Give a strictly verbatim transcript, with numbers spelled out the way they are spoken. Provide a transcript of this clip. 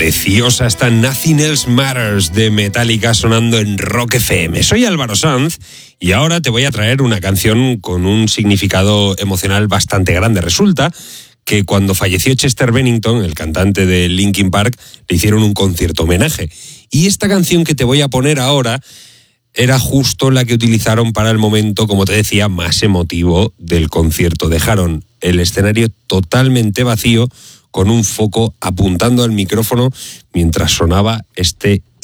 Preciosa esta Nothing Else Matters de Metallica sonando en Rock F M. Soy Álvaro Sanz y ahora te voy a traer una canción con un significado emocional bastante grande. Resulta que cuando falleció Chester Bennington, el cantante de Linkin Park, le hicieron un concierto homenaje. Y esta canción que te voy a poner ahora era justo la que utilizaron para el momento, como te decía, más emotivo del concierto. Dejaron el escenario totalmente vacío, con un foco apuntando al micrófono mientras sonaba este